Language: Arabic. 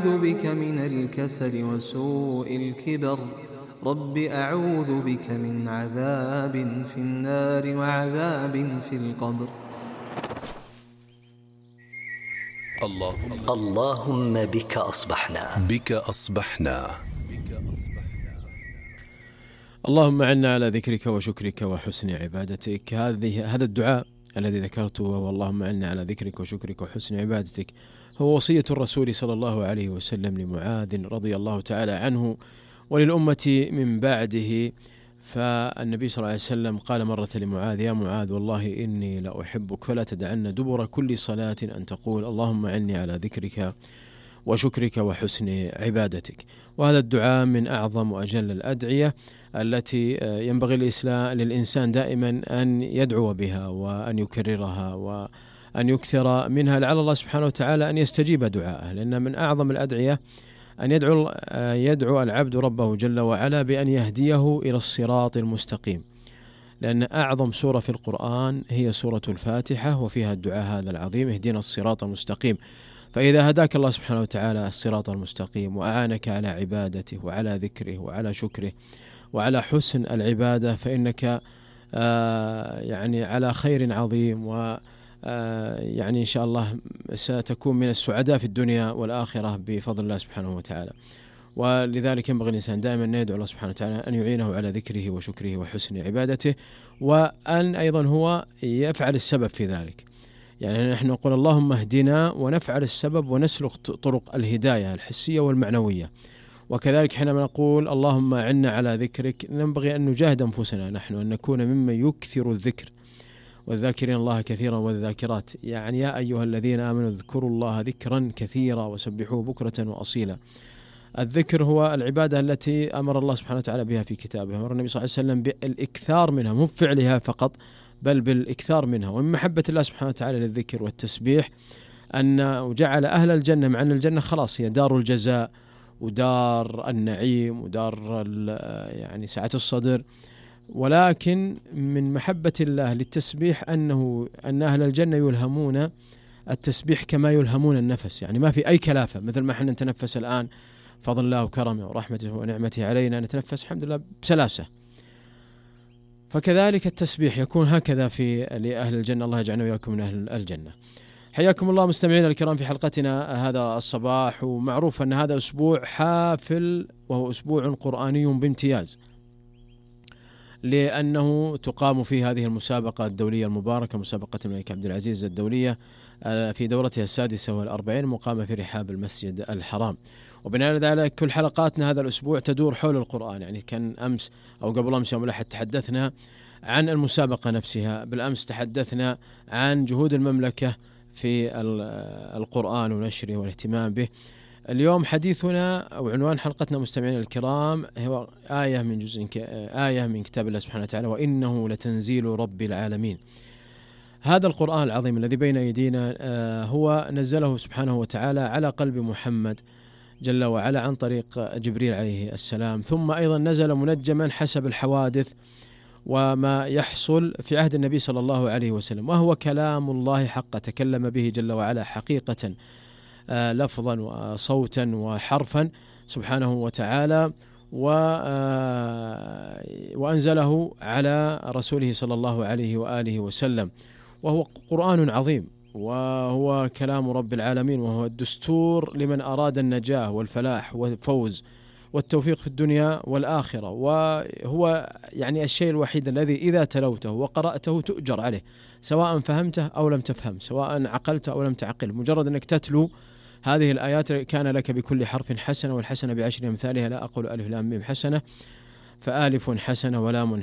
أعوذ بك من الكسل وسوء الكبر رب أعوذ بك من عذاب في النار وعذاب في القبر. اللهم بك أصبحنا. اللهم أعنا على ذكرك وشكرك وحسن عبادتك. هذا الدعاء الذي ذكرته، واللهم أعنا على ذكرك وشكرك وحسن عبادتك، هو وصية الرسول صلى الله عليه وسلم لمعاذ رضي الله تعالى عنه وللأمة من بعده. فالنبي صلى الله عليه وسلم قال مرة لمعاذ: يا معاذ والله إني لأحبك فلا تدعن دبر كل صلاة أن تقول اللهم أعني على ذكرك وشكرك وحسن عبادتك. وهذا الدعاء من أعظم وأجل الأدعية التي ينبغي للإنسان دائما أن يدعو بها وأن يكررها وأن يكثر منها، لعل الله سبحانه وتعالى أن يستجيب دعاءه، لأن من أعظم الأدعية أن يدعو العبد ربه جل وعلا بأن يهديه إلى الصراط المستقيم، لأن أعظم سورة في القرآن هي سورة الفاتحة، وفيها الدعاء هذا العظيم: اهدنا الصراط المستقيم. فإذا هداك الله سبحانه وتعالى الصراط المستقيم وأعانك على عبادته وعلى ذكره وعلى شكره وعلى حسن العبادة، فإنك يعني على خير عظيم، يعني إن شاء الله ستكون من السعداء في الدنيا والآخرة بفضل الله سبحانه وتعالى. ولذلك ينبغي الإنسان دائما أن يدعو الله سبحانه وتعالى أن يعينه على ذكره وشكره وحسن عبادته، وأن أيضا هو يفعل السبب في ذلك. يعني نحن نقول اللهم اهدنا ونفعل السبب ونسلك طرق الهداية الحسية والمعنوية. وكذلك حينما نقول اللهم أعنا على ذكرك، ينبغي أن نجاهد أنفسنا نحن أن نكون ممن يكثر الذكر، والذاكرين الله كثيرا والذاكرات. يعني يا أيها الذين آمنوا اذكروا الله ذكرا كثيرا وسبحوه بكرة وأصيلا. الذكر هو العبادة التي أمر الله سبحانه وتعالى بها في كتابه، أمر النبي صلى الله عليه وسلم بالإكثار منها، مو بفعلها فقط بل بالإكثار منها. ومن محبة الله سبحانه وتعالى للذكر والتسبيح أن جعل أهل الجنة، مع أن الجنة خلاص هي دار الجزاء ودار النعيم ودار يعني سعة الصدر، ولكن من محبة الله للتسبيح أن أهل الجنة يلهمون التسبيح كما يلهمون النفس، يعني ما في أي كلافة، مثل ما احنا نتنفس الآن فضل الله وكرمه ورحمته ونعمته علينا، نتنفس الحمد لله بسلاسة. فكذلك التسبيح يكون هكذا في لأهل الجنة. الله يجعلنا وإياكم من أهل الجنة. حياكم الله مستمعينا الكرام في حلقتنا هذا الصباح. ومعروف أن هذا أسبوع حافل، وهو أسبوع قرآني بامتياز، لأنه تقام فيه هذه المسابقة الدولية المباركة، مسابقة الملك عبد العزيز الدولية في دورتها 46 مقامة في رحاب المسجد الحرام. وبناء على ذلك كل حلقاتنا هذا الأسبوع تدور حول القرآن. يعني كان أمس أو قبل أمس يوم الأحد تحدثنا عن المسابقة نفسها، بالأمس تحدثنا عن جهود المملكة في القرآن ونشره والاهتمام به. اليوم حديثنا أو عنوان حلقتنا مستمعين الكرام هو آية من كتاب الله سبحانه وتعالى: وإنه لتنزيل رب العالمين. هذا القرآن العظيم الذي بين أيدينا هو نزله سبحانه وتعالى على قلب محمد جل وعلا عن طريق جبريل عليه السلام، ثم أيضا نزل منجما حسب الحوادث وما يحصل في عهد النبي صلى الله عليه وسلم، وهو كلام الله حق تكلم به جل وعلا حقيقة، لفظا وصوتا وحرفا سبحانه وتعالى، وأنزله على رسوله صلى الله عليه وآله وسلم. وهو قرآن عظيم، وهو كلام رب العالمين، وهو الدستور لمن أراد النجاة والفلاح والفوز والتوفيق في الدنيا والآخرة. وهو يعني الشيء الوحيد الذي إذا تلوته وقرأته تؤجر عليه، سواء فهمته أو لم تفهم، سواء عقلته أو لم تعقل. مجرد أنك تتلو هذه الآيات كان لك بكل حرف حسنة، والحسنة ب10 أمثالها. لا أقول ألف لام ميم حسنة، فآلف حسنة ولام